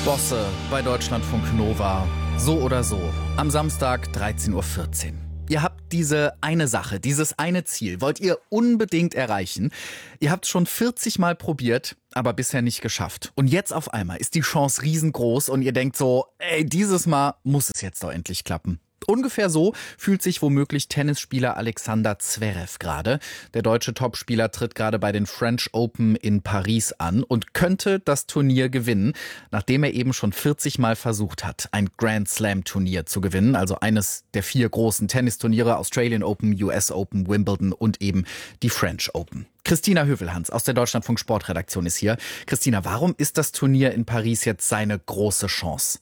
Bosse bei Deutschlandfunk Nova. So oder so. Am Samstag 13:14 Uhr. Ihr habt diese eine Sache, dieses eine Ziel, wollt ihr unbedingt erreichen. Ihr habt es schon 40 Mal probiert, aber bisher nicht geschafft. Und jetzt auf einmal ist die Chance riesengroß und ihr denkt so, dieses Mal muss es jetzt doch endlich klappen. Ungefähr so fühlt sich womöglich Tennisspieler Alexander Zverev gerade. Der deutsche Topspieler tritt gerade bei den French Open in Paris an und könnte das Turnier gewinnen, nachdem er eben schon 40 Mal versucht hat, ein Grand Slam Turnier zu gewinnen, also eines der 4 großen Tennisturniere, Australian Open, US Open, Wimbledon und eben die French Open. Christina Hövelhans aus der Deutschlandfunk Sportredaktion ist hier. Christina, warum ist das Turnier in Paris jetzt seine große Chance?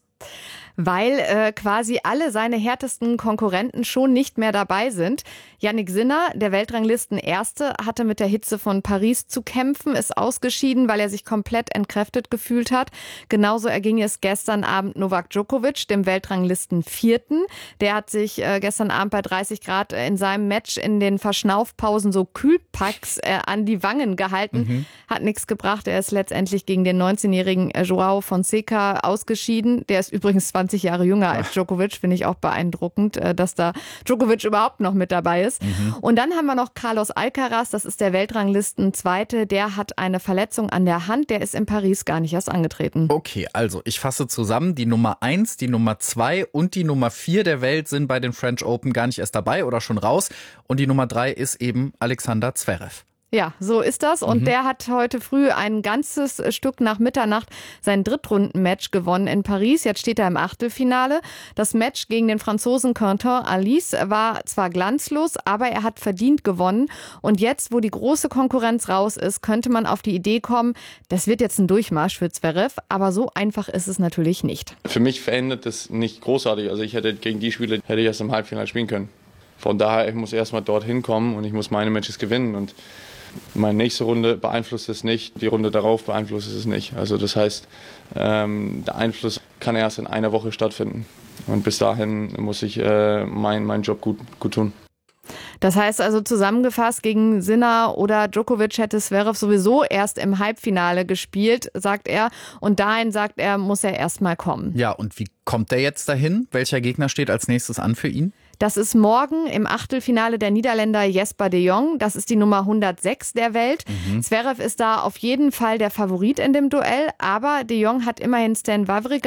Weil quasi alle seine härtesten Konkurrenten schon nicht mehr dabei sind. Jannik Sinner, der Weltranglisten-Erste, hatte mit der Hitze von Paris zu kämpfen, ist ausgeschieden, weil er sich komplett entkräftet gefühlt hat. Genauso erging es gestern Abend Novak Djokovic, dem Weltranglisten-Vierten. Der hat sich gestern Abend bei 30 Grad in seinem Match in den Verschnaufpausen so Kühlpacks an die Wangen gehalten. Hat nichts gebracht. Er ist letztendlich gegen den 19-jährigen Joao Fonseca ausgeschieden. Der ist übrigens 20 Jahre jünger als Djokovic, finde ich auch beeindruckend, dass da Djokovic überhaupt noch mit dabei ist. Und dann haben wir noch Carlos Alcaraz, das ist der Weltranglisten-Zweite, der hat eine Verletzung an der Hand, der ist in Paris gar nicht erst angetreten. Okay, also ich fasse zusammen, die Nummer 1, die Nummer 2 und die Nummer 4 der Welt sind bei den French Open gar nicht erst dabei oder schon raus und die Nummer 3 ist eben Alexander Zverev. Ja, so ist das. Und der hat heute früh ein ganzes Stück nach Mitternacht sein Drittrunden-Match gewonnen in Paris. Jetzt steht er im Achtelfinale. Das Match gegen den Franzosen Quentin Halys war zwar glanzlos, aber er hat verdient gewonnen. Und jetzt, wo die große Konkurrenz raus ist, könnte man auf die Idee kommen, das wird jetzt ein Durchmarsch für Zverev. Aber so einfach ist es natürlich nicht. Für mich verändert das nicht großartig. Also ich hätte gegen die Spieler erst im Halbfinale spielen können. Von daher, ich muss erstmal dorthin kommen und ich muss meine Matches gewinnen. Und meine nächste Runde beeinflusst es nicht, die Runde darauf beeinflusst es nicht. Also das heißt, der Einfluss kann erst in einer Woche stattfinden. Und bis dahin muss ich meinen Job gut tun. Das heißt also zusammengefasst, gegen Sinner oder Djokovic hätte Zverev sowieso erst im Halbfinale gespielt, sagt er. Und dahin, sagt er, muss er erst mal kommen. Ja, und wie kommt er jetzt dahin? Welcher Gegner steht als nächstes an für ihn? Das ist morgen im Achtelfinale der Niederländer Jesper de Jong. Das ist die Nummer 106 der Welt. Zverev ist da auf jeden Fall der Favorit in dem Duell. Aber de Jong hat immerhin Stan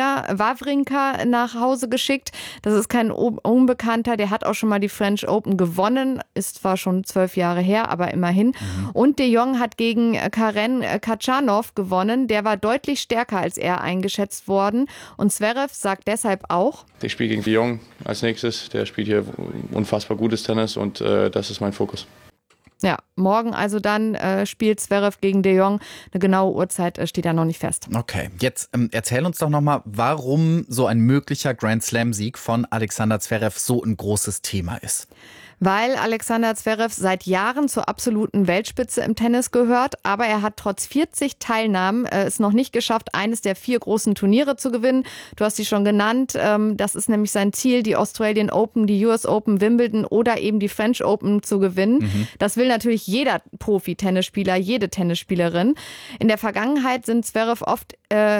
Wawrinka nach Hause geschickt. Das ist kein Unbekannter. Der hat auch schon mal die French Open gewonnen. Ist zwar schon 12 Jahre her, aber immerhin. Und de Jong hat gegen Karen Khachanov gewonnen. Der war deutlich stärker als er eingeschätzt worden. Und Zverev sagt deshalb auch: Ich spiele gegen de Jong als nächstes. Der spielt hier unfassbar gutes Tennis und das ist mein Fokus. Ja, morgen also dann spielt Zverev gegen de Jong. Eine genaue Uhrzeit steht da noch nicht fest. Okay, jetzt erzähl uns doch nochmal, warum so ein möglicher Grand Slam-Sieg von Alexander Zverev so ein großes Thema ist. Weil Alexander Zverev seit Jahren zur absoluten Weltspitze im Tennis gehört, aber er hat trotz 40 Teilnahmen es noch nicht geschafft, eines der 4 großen Turniere zu gewinnen. Du hast sie schon genannt, das ist nämlich sein Ziel, die Australian Open, die US Open, Wimbledon oder eben die French Open zu gewinnen. Das will natürlich jeder Profi-Tennisspieler, jede Tennisspielerin. In der Vergangenheit sind Zverev oft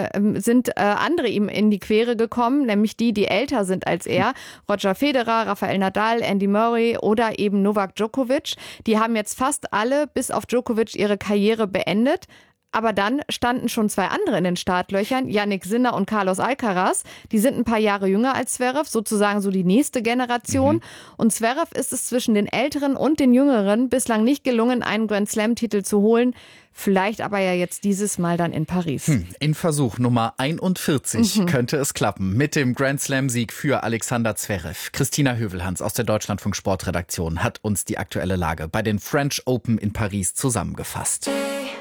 andere ihm in die Quere gekommen, nämlich die älter sind als er. Roger Federer, Rafael Nadal, Andy Murray oder eben Novak Djokovic. Die haben jetzt fast alle bis auf Djokovic ihre Karriere beendet. Aber dann standen schon 2 andere in den Startlöchern, Jannik Sinner und Carlos Alcaraz. Die sind ein paar Jahre jünger als Zverev, sozusagen so die nächste Generation. Und Zverev ist es zwischen den Älteren und den Jüngeren bislang nicht gelungen, einen Grand Slam-Titel zu holen. Vielleicht aber ja jetzt dieses Mal dann in Paris. In Versuch Nummer 41 könnte es klappen mit dem Grand Slam-Sieg für Alexander Zverev. Christina Hövelhans aus der Deutschlandfunk Sportredaktion hat uns die aktuelle Lage bei den French Open in Paris zusammengefasst.